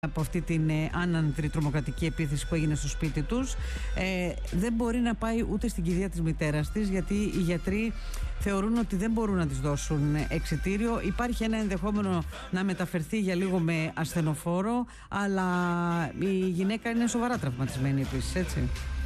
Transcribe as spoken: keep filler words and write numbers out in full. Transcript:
από αυτή την ε, άνανδρη τρομοκρατική επίθεση που έγινε στο σπίτι τους, ε, δεν μπορεί να πάει ούτε στην κηδεία της μητέρας της, γιατί οι γιατροί θεωρούν ότι δεν μπορούν να της δώσουν εξιτήριο. Υπάρχει ένα ενδεχόμενο να μεταφερθεί για λίγο με ασθενοφόρο, αλλά η γυναίκα είναι σοβαρά τραυματισμένη επίσης, έτσι.